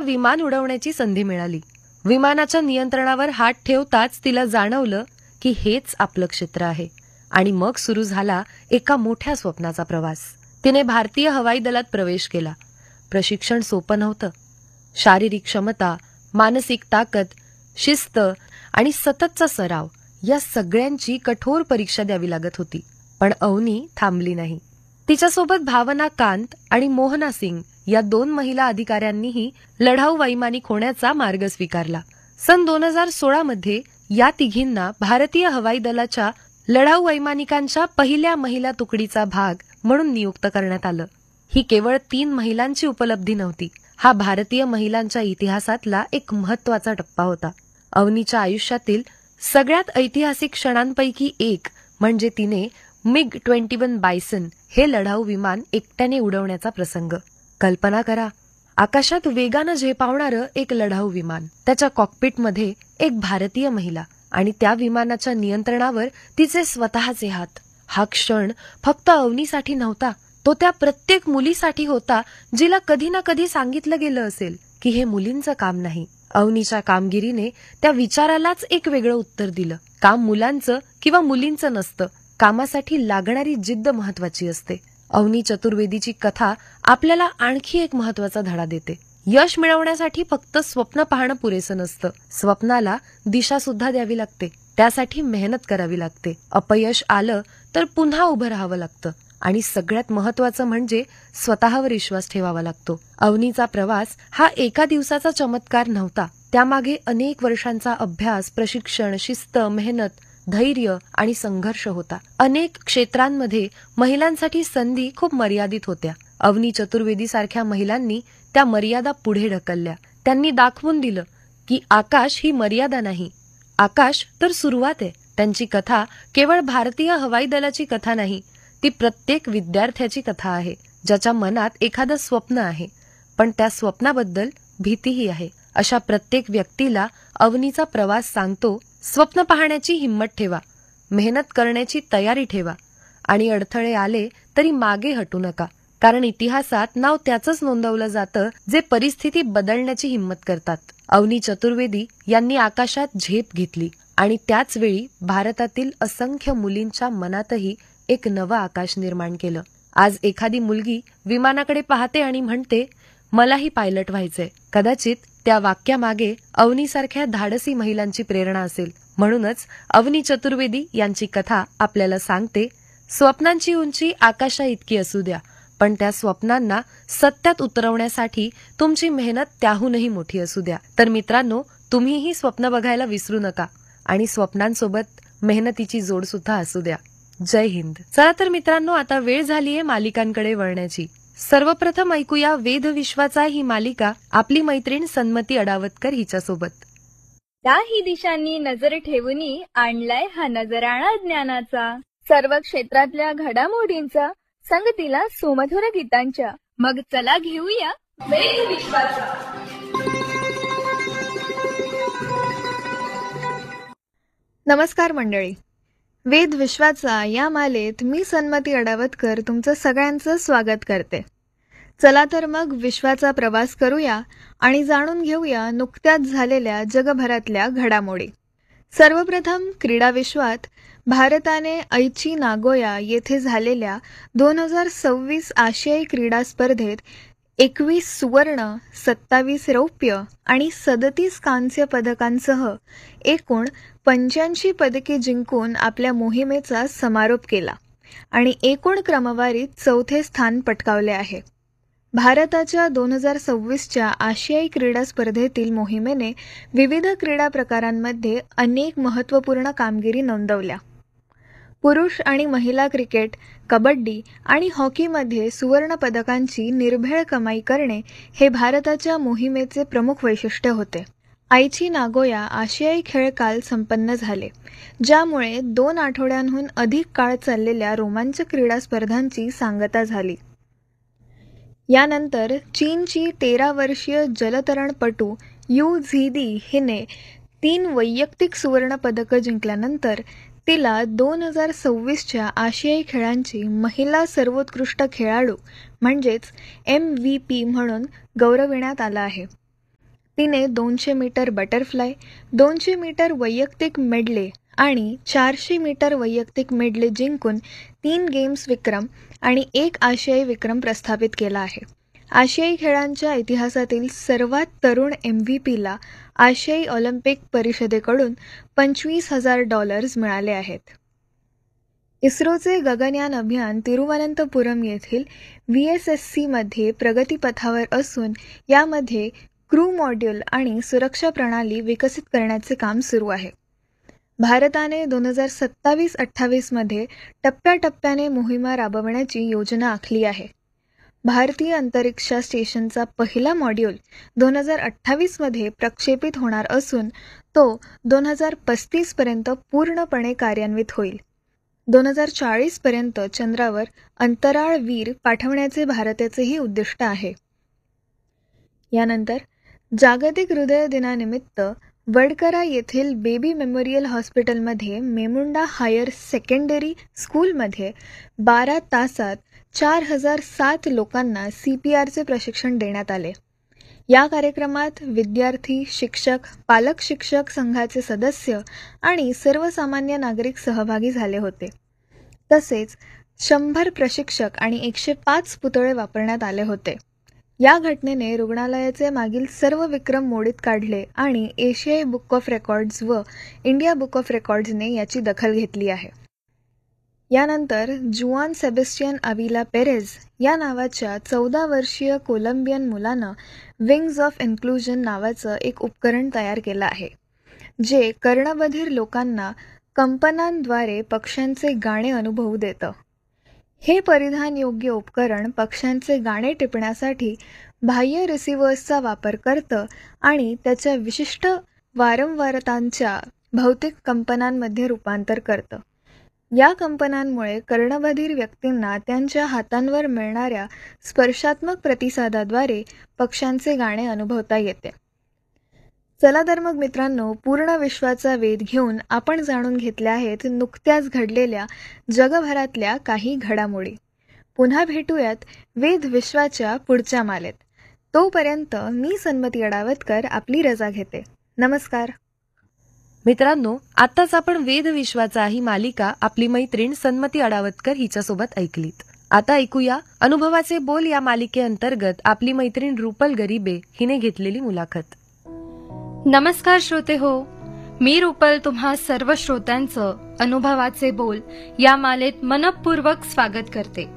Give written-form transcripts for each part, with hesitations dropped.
विमान उडवण्याची संधी मिळाली. विमानाच्या नियंत्रणावर हात ठेवताच तिला जाणवलं की हेच आपलं क्षेत्र आहे. आणि मग सुरू झाला एका मोठ्या स्वप्नाचा प्रवास. तिने भारतीय हवाई दलात प्रवेश केला. प्रशिक्षण सोपं नव्हतं. शारीरिक क्षमता, मानसिक ताकद, शिस्त आणि सततचा सराव या सगळ्यांची कठोर परीक्षा द्यावी लागत होती. पण अवनी थांबली नाही. तिच्यासोबत भावना कांत आणि मोहना सिंग या 2 महिला अधिकाऱ्यांनीही लढाऊ वैमानिक होण्याचा मार्ग स्वीकारला. सन 2016 मध्ये या तिघींना भारतीय हवाई दलाच्या लढाऊ वैमानिकांच्या पहिल्या महिला तुकडीचा भाग म्हणून नियुक्त करण्यात आलं. ही केवळ 3 महिलांची उपलब्धी नव्हती. हा भारतीय महिलांच्या इतिहासातला एक महत्वाचा टप्पा होता. अवनीच्या आयुष्यातील सगळ्यात ऐतिहासिक क्षणांपैकी एक म्हणजे तिने MiG-21 बायसन हे लढाऊ विमान एकट्याने उडवण्याचा प्रसंग. कल्पना करा, आकाशात वेगानं झेपावणारं एक लढाऊ विमान, त्याच्या कॉकपिटमध्ये एक भारतीय महिला आणि त्या विमानाच्या नियंत्रणावर तिचे स्वतःचे हात. हा क्षण फक्त अवनीसाठी नव्हता, तो त्या प्रत्येक मुलीसाठी होता जिला कधी ना कधी सांगितलं गेलं असेल की हे मुलींचं काम नाही. अवनीच्या कामगिरीने त्या विचारालाच एक वेगळं उत्तर दिलं. काम मुलांचं किंवा मुलींचं नसतं, कामासाठी लागणारी जिद्द महत्वाची असते. अवनी चतुर्वेदीची कथा आपल्याला आणखी एक महत्वाचा धडा देते. यश मिळवण्यासाठी फक्त स्वप्न पाहणं पुरेसं नसतं, स्वप्नाला दिशा सुद्धा द्यावी लागते. त्यासाठी मेहनत करावी लागते. अपयश आलं तर पुन्हा उभं राहावं लागतं आणि सगळ्यात महत्वाचं म्हणजे स्वतःवर विश्वास ठेवावा लागतो. अवनीचा प्रवास हा एका दिवसाचा चमत्कार नव्हता. त्यामागे अनेक वर्षांचा अभ्यास, प्रशिक्षण, शिस्त, मेहनत, धैर्य आणि संघर्ष होता. अनेक क्षेत्रांमध्ये महिलांसाठी संधी खूप मर्यादित होत्या. अवनी चतुर्वेदी सारख्या महिलांनी त्या मर्यादा पुढे ढकलल्या. त्यांनी दाखवून दिलं की आकाश ही मर्यादा नाही, आकाश तर सुरुवात आहे. त्यांची कथा केवळ भारतीय हवाई दलाची कथा नाही, ती प्रत्येक विद्यार्थ्याची कथा आहे ज्याच्या मनात एखादं स्वप्न आहे पण त्या स्वप्नाबद्दल भीतीही आहे. अशा प्रत्येक व्यक्तीला अवनीचा प्रवास सांगतो, स्वप्न पाहण्याची हिंमत ठेवा, मेहनत करण्याची तयारी ठेवा आणि अडथळे आले तरी मागे हटू नका. कारण इतिहासात नाव त्याचंच नोंदवलं जातं जे परिस्थिती बदलण्याची हिंमत करतात. अवनी चतुर्वेदी यांनी आकाशात झेप घेतली आणि त्याच वेळी भारतातील असंख्य मुलींच्या मनातही एक नवं आकाश निर्माण केलं. आज एखादी मुलगी विमानाकडे पाहते आणि म्हणते, मलाही पायलट व्हायचंय. कदाचित त्या वाक्यामागे अवनीसारख्या धाडसी महिलांची प्रेरणा असेल. म्हणूनच अवनी चतुर्वेदी यांची कथा आपल्याला सांगते, स्वप्नांची उंची आकाशा इतकी असू द्या, पण त्या स्वप्नांना सत्यात उतरवण्यासाठी तुमची मेहनत त्याहूनही मोठी असू द्या. तर मित्रांनो, तुम्हीही स्वप्न बघायला विसरू नका आणि स्वप्नांसोबत मेहनतीची जोड सुद्धा असू द्या. जय हिंद. चला तर मित्रांनो, आता वेळ झालीये मालिकांकडे वळण्याची. सर्वप्रथम ऐकूया वेध विश्वाचा ही मालिका आपली मैत्रीण सन्मती अडावतकर हिच्यासोबत. त्याही दिशांनी नजर ठेवूनी आणलाय हा नजराणा ज्ञानाचा, सर्व क्षेत्रातल्या घडामोडींचा, संगतीला सुमधुर गीतांच्या. मग चला घेऊया वेध विश्वाचा. नमस्कार मंडळी, वेद विश्वाचा या मालेत मी सन्मती अडावतकर तुमचं सगळ्यांचं स्वागत करते. चला तर मग विश्वाचा प्रवास करूया आणि जाणून घेऊया नुकत्याच झालेल्या जगभरातल्या घडामोडी. सर्वप्रथम क्रीडा विश्वात भारताने ऐची नागोया येथे झालेल्या 2026 आशियाई क्रीडा स्पर्धेत 21 सुवर्ण, 27 रौप्य आणि 37 कांस्य पदकांसह एकूण 85 पदके जिंकून आपल्या मोहिमेचा समारोप केला आणि एकूण क्रमवारीत 4थे स्थान पटकावले आहे. भारताच्या 2026च्या आशियाई क्रीडा स्पर्धेतील मोहिमेने विविध क्रीडा प्रकारांमध्ये अनेक महत्त्वपूर्ण कामगिरी नोंदवल्या. पुरुष आणि महिला क्रिकेट, कबड्डी आणि हॉकीमध्ये सुवर्ण पदकांची निर्भेळ कमाई करणे हे भारताच्या मोहिमेचे प्रमुख वैशिष्ट्य होते. आईची नागोया आशियाई खेळ काल संपन्न झाले, ज्यामुळे 2 आठवड्यांहून अधिक काळ चाललेल्या रोमांचक क्रीडा स्पर्धांची सांगता झाली. यानंतर चीनची 13 वर्षीय जलतरणपटू यू झिदी हिने 3 वैयक्तिक सुवर्ण पदकं जिंकल्यानंतर तिला 2026च्या आशियाई खेळांची महिला सर्वोत्कृष्ट खेळाडू म्हणजेच MVP म्हणून गौरविण्यात आलं आहे. तिने 200 मीटर बटरफ्लाय, 200 मीटर वैयक्तिक मेडले आणि 400 मीटर वैयक्तिक मेडले जिंकून 3 गेम्स विक्रम आणि 1 आशियाई विक्रम प्रस्थापित केला आहे. आशियाई खेळांच्या इतिहासातील सर्वात तरुण MVPला आशियाई ऑलिम्पिक परिषदेकडून $25,000 मिळाले आहेत. इस्रोचे गगनयान अभियान तिरुवनंतपुरम येथील VSSCमध्ये प्रगतीपथावर असून यामध्ये क्रू मॉड्यूल आणि सुरक्षा प्रणाली विकसित करण्याचे काम सुरू आहे. भारताने 2027-28 मध्ये टप्प्याटप्प्याने मोहिमा राबवण्याची योजना आखली आहे. भारतीय अंतरिक्ष स्टेशनचा पहिला मॉड्यूल 2028 मध्ये प्रक्षेपित होणार असून तो 2035 पर्यंत पूर्णपणे कार्यान्वित होईल. 2040 पर्यंत चंद्रावर अंतराळवीर पाठवण्याचे भारताचेही उद्दिष्ट आहे. यानंतर जागतिक हृदय दिनानिमित्त वडकरा येथील बेबी मेमोरियल हॉस्पिटलमध्ये मेमुंडा हायर सेकंडरी स्कूलमध्ये 12 तासात 4007 लोकांना CPRचे प्रशिक्षण देण्यात आले. या कार्यक्रमात विद्यार्थी, शिक्षक, पालक शिक्षक संघाचे सदस्य आणि सर्वसामान्य नागरिक सहभागी झाले होते. तसेच 100 प्रशिक्षक आणि 105 पुतळे वापरण्यात आले होते. या घटनेने रुग्णालयाचे मागील सर्व विक्रम मोडीत काढले आणि एशियाई बुक ऑफ रेकॉर्ड्स व इंडिया बुक ऑफ रेकॉर्ड्सने याची दखल घेतली आहे. यानंतर जुआन सेबेस्टियन अविला पेरेझ या नावाच्या 14 वर्षीय कोलंबियन मुलानं विंग्ज ऑफ इन्क्लुजन नावाचं एक उपकरण तयार केलं आहे, जे कर्णबधिर लोकांना कंपनांद्वारे पक्ष्यांचे गाणे अनुभवू देतं. हे परिधानयोग्य उपकरण पक्ष्यांचे गाणे टिपण्यासाठी बाह्य रिसिव्हर्सचा वापर करतं आणि त्याच्या विशिष्ट वारंवारतांच्या भौतिक कंपनांमध्ये रूपांतर करतं. या कंपनांमुळे कर्णबधिर व्यक्तींना त्यांच्या हातांवर मिळणाऱ्या स्पर्शात्मक प्रतिसादाद्वारे पक्ष्यांचे गाणे अनुभवता येते. चला तर मग मित्रांनो, पूर्ण विश्वाचा वेध घेऊन आपण जाणून घेतल्या आहेत नुकत्याच घडलेल्या जगभरातल्या काही घडामोडी. पुन्हा भेटूयात वेध विश्वाच्या पुढच्या मालेत. तोपर्यंत मी सन्मती अडावतकर आपली रजा घेते. नमस्कार मित्रांनो, आताच आपण वेद विश्वाचा ही मालिका आपली मैत्रीण सन्मती अडावतकर हिच्यासोबत ऐकलीत. आता ऐकूया अनुभवाचे बोल या मालिकेअंतर्गत आपली मैत्रीण रुपल गरीबे हिने घेतलेली मुलाखत. नमस्कार श्रोते हो, मी रुपल तुम्हा सर्व श्रोत्यांचं अनुभवाचे बोल या मालेत मनपूर्वक स्वागत करते.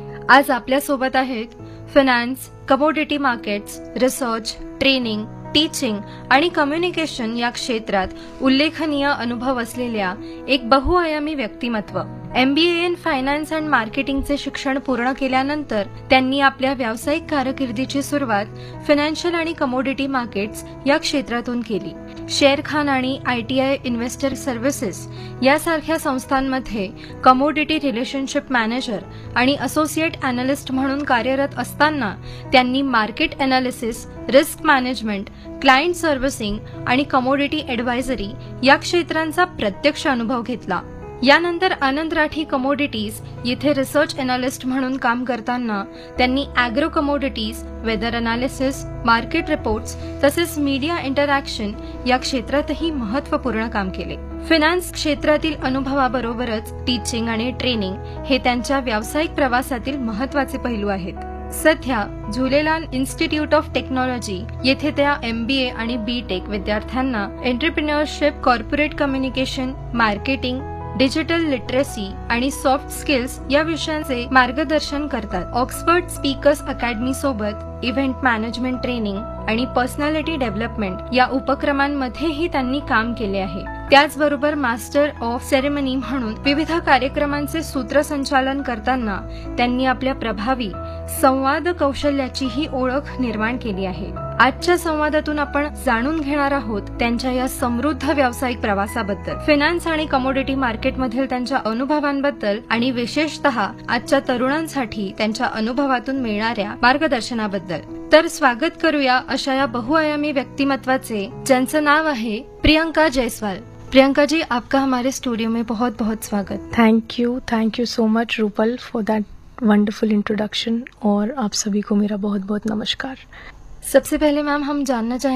आज आपल्यासोबत आहेत finance, commodity markets, research, training, teaching आणि कम्युनिकेशन या क्षेत्रात उल्लेखनीय अनुभव असलेल्या एक बहुआयामी व्यक्तिमत्व. MBA इन फायनान्स अँड मार्केटिंगचे शिक्षण पूर्ण केल्यानंतर त्यांनी आपल्या व्यावसायिक कारकिर्दीची सुरुवात फायनान्शियल आणि कमोडिटी मार्केट्स या क्षेत्रातून केली. शेर खान आणि ITI इन्व्हेस्टर सर्व्हिसेस यासारख्या संस्थांमध्ये कमोडिटी रिलेशनशिप मॅनेजर आणि असोसिएट अॅनालिस्ट म्हणून कार्यरत असताना त्यांनी market analysis, risk management, client servicing आणि कमोडिटी ॲडवायझरी या क्षेत्रांचा प्रत्यक्ष अनुभव घेतला. यानंतर आनंद राठी कमोडिटीज येथे रिसर्च अॅनालिस्ट म्हणून काम करताना त्यांनी agro commodities, weather analysis, market reports तसेच मीडिया इंटरॅक्शन या क्षेत्रातही महत्त्वपूर्ण काम केले. फायनान्स क्षेत्रातील अनुभवाबरोबरच टीचिंग आणि ट्रेनिंग हे त्यांच्या व्यावसायिक प्रवासातील महत्त्वाचे पैलू आहेत. सध्या झुलेलाल इन्स्टिट्यूट ऑफ टेक्नॉलॉजी येथे त्या MBA आणि BTech विद्यार्थ्यांना एंटरप्रिन्युअरशिप, corporate communication, marketing, digital literacy आणि सॉफ्ट स्किल्स या विषयांचे मार्गदर्शन करतात. ऑक्सफर्ड स्पीकर्स अकॅडमी सोबत इव्हेंट मॅनेजमेंट ट्रेनिंग आणि पर्सनॅलिटी डेव्हलपमेंट या उपक्रमांमध्येही त्यांनी काम केले आहे. त्याचबरोबर मास्टर ऑफ सेरेमनी म्हणून विविध कार्यक्रमांचे सूत्रसंचालन करताना त्यांनी आपल्या प्रभावी संवाद कौशल्याचीही ओळख निर्माण केली आहे. आजच्या संवादातून आपण जाणून घेणार आहोत त्यांच्या या समृद्ध व्यावसायिक प्रवासाबद्दल, फायनान्स आणि कमोडिटी मार्केटमधील त्यांच्या अनुभवांबद्दल आणि विशेषतः आजच्या तरुणांसाठी त्यांच्या अनुभवातून मिळणाऱ्या मार्गदर्शनाबद्दल. तर स्वागत करूया अशा या बहुआयामी व्यक्तिमत्वाचे, ज्यांचं नाव आहे प्रियंका जयस्वाल. प्रियंका जी, आपका हमारे स्टूडियो में बहुत बहुत स्वागत. Thank you so much Rupal for that wonderful introduction और आप सभी को मेरा बहुत बहुत नमस्कार. सबसे पहले मैम हम जानना चाहेंगे